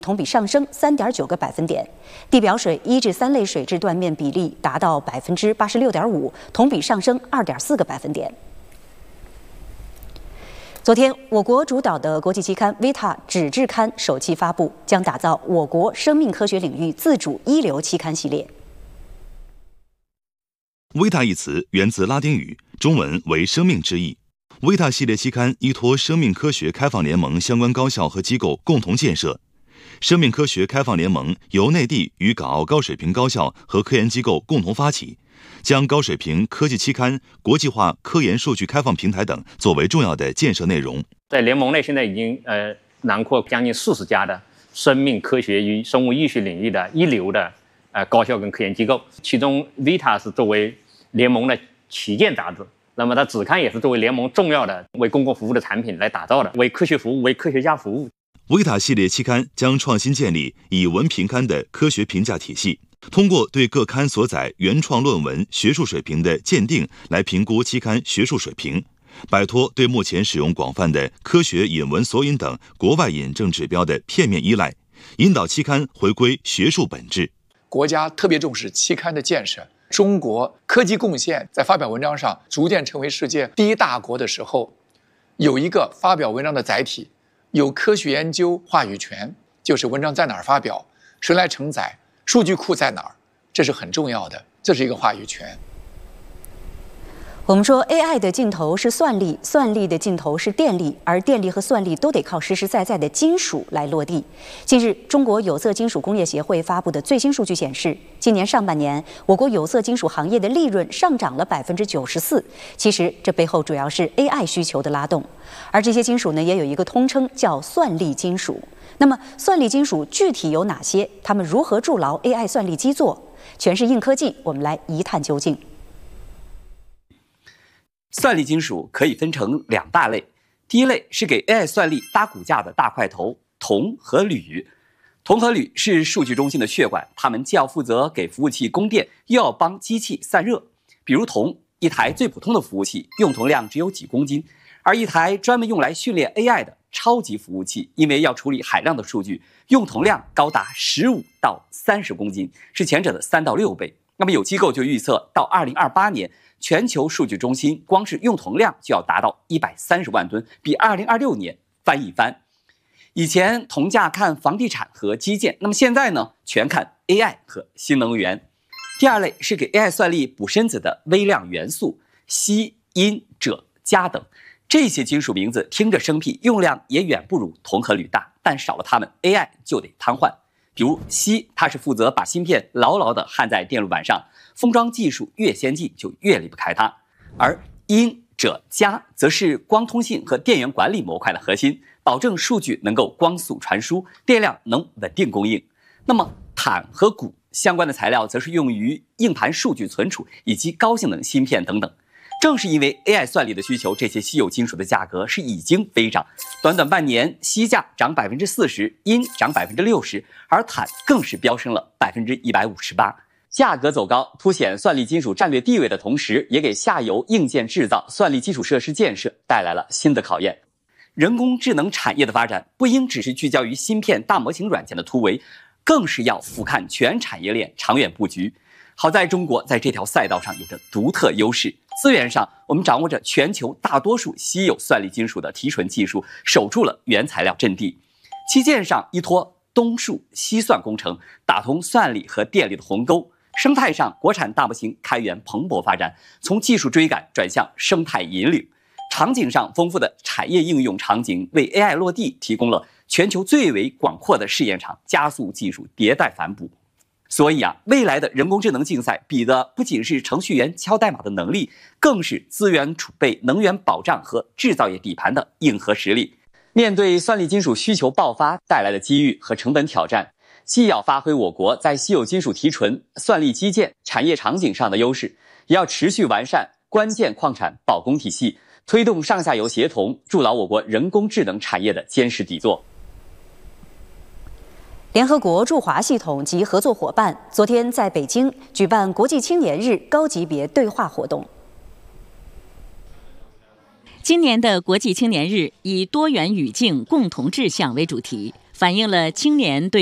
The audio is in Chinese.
同比上升3.9个百分点，地表水1至3类水质断面比例达到86.5%，同比上升2.4个百分点。昨天，我国主导的国际期刊《Vita》纸质刊首期发布，将打造我国生命科学领域自主一流期刊系列。 Vita 一词源自拉丁语，中文为生命之意。Vita 系列期刊依托生命科学开放联盟相关高校和机构共同建设。生命科学开放联盟由内地与港澳高水平高校和科研机构共同发起，将高水平科技期刊、国际化科研数据开放平台等作为重要的建设内容。 在联盟内，现在已经囊括将近40家的生命科学与生物医学领域的一流的高校跟科研机构，其中 Vita 是作为联盟的旗舰杂志，那么它纸刊也是作为联盟重要的为公共服务的产品来打造的，为科学服务、为科学家服务。 Vita 系列期刊将创新建立以文评刊的科学评价体系，通过对各刊所载原创论文学术水平的鉴定来评估期刊学术水平，摆脱对目前使用广泛的科学引文索引等国外引证指标的片面依赖，引导期刊回归学术本质。 国家特别重视期刊的建设，中国科技贡献在发表文章上逐渐成为世界第一大国的时候，有一个发表文章的载体，有科学研究话语权，就是文章在哪儿发表，谁来承载，数据库在哪儿，这是很重要的，这是一个话语权。 我们说 AI 的尽头是算力，算力的尽头是电力，而电力和算力都得靠实实在在的金属来落地。近日，中国有色金属工业协会发布的最新数据显示，今年上半年我国有色金属行业的利润上涨了94%。其实这背后主要是 AI 需求的拉动，而这些金属呢，也有一个通称叫算力金属。那么，算力金属具体有哪些？它们如何筑牢 AI 算力基座？全是硬科技，我们来一探究竟。 算力金属可以分成2大类，第一类是给 AI 算力搭骨架的大块头，铜和铝。铜和铝是数据中心的血管，它们既要负责给服务器供电，又要帮机器散热。比如铜，一台最普通的服务器用铜量只有几公斤，而一台专门用来训练 AI 的超级服务器，因为要处理海量的数据，用铜量高达15到30公斤，是前者的3到6倍。那么有机构就预测，到2028年，全球数据中心光是用铜量就要达到130万吨，比2026年翻一番。以前铜价看房地产和基建，那么现在呢，全看 AI 和新能源。第二类是给 AI 算力补身子的微量元素，锡、铟、锗、镓等。这些金属名字听着生僻，用量也远不如铜和铝大，但少了它们 AI 就得瘫痪。比如锡，它是负责把芯片牢牢地焊在电路板上，封装技术越先进就越离不开它。而铟、锗、镓则是光通信和电源管理模块的核心，保证数据能够光速传输，电量能稳定供应。那么钽和钴相关的材料则是用于硬盘数据存储以及高性能芯片等等。正是因为 AI 算力的需求，这些稀有金属的价格是已经飞涨，短短半年，锡价涨40%，铟涨60%，而钽更是飙升了158%。价格走高，凸显算力金属战略地位的同时，也给下游硬件制造、算力基础设施建设带来了新的考验。人工智能产业的发展不应只是聚焦于芯片、大模型软件的突围，更是要俯瞰全产业链，长远布局。好在中国在这条赛道上有着独特优势，资源上我们掌握着全球大多数稀有算力金属的提纯技术，守住了原材料阵地；基建上依托东数西算工程，打通算力和电力的鸿沟；生态上国产大模型开源蓬勃发展，从技术追赶转向生态引领；场景上丰富的产业应用场景为 AI 落地提供了全球最为广阔的试验场，加速技术迭代反哺。所以未来的人工智能竞赛比的不仅是程序员敲代码的能力，更是资源储备、能源保障和制造业底盘的硬核实力。面对算力金属需求爆发带来的机遇和成本挑战，既要发挥我国在稀有金属提纯、算力基建产业场景上的优势，也要持续完善关键矿产保供体系，推动上下游协同，筑牢我国人工智能产业的坚实底座。 联合国驻华系统及合作伙伴昨天在北京举办国际青年日高级别对话活动。 今年的国际青年日以多元语境、共同志向为主题， 反映了青年对